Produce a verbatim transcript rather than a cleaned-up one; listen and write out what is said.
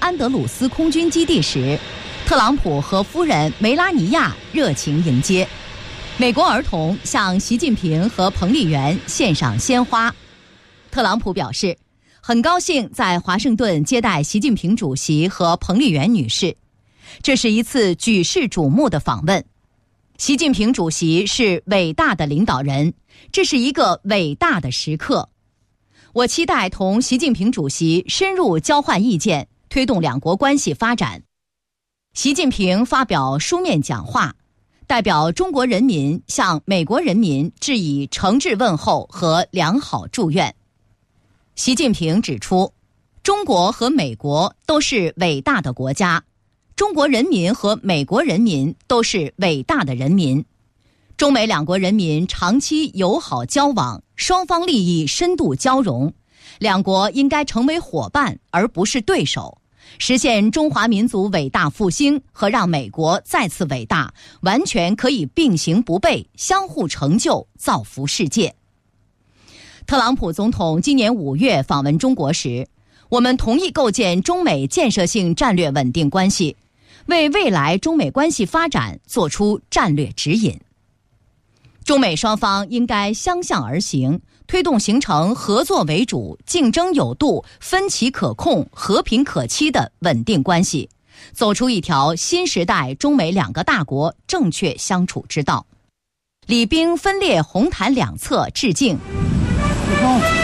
安德鲁斯空军基地时，特朗普和夫人梅拉尼亚热情迎接。美国儿童向习近平和彭丽媛献上鲜花。特朗普表示，很高兴在华盛顿接待习近平主席和彭丽媛女士，这是一次举世瞩目的访问。习近平主席是伟大的领导人，这是一个伟大的时刻。我期待同习近平主席深入交换意见，推动两国关系发展。习近平发表书面讲话，代表中国人民向美国人民致以诚挚问候和良好祝愿。习近平指出，中国和美国都是伟大的国家，中国人民和美国人民都是伟大的人民。中美两国人民长期友好交往，双方利益深度交融，两国应该成为伙伴而不是对手，实现中华民族伟大复兴和让美国再次伟大，完全可以并行不悖，相互成就，造福世界。特朗普总统今年五月访问中国时，我们同意构建中美建设性战略稳定关系，为未来中美关系发展做出战略指引。中美双方应该相向而行，推动形成合作为主、竞争有度、分歧可控、和平可期的稳定关系，走出一条新时代中美两个大国正确相处之道。礼兵分列红毯两侧致敬。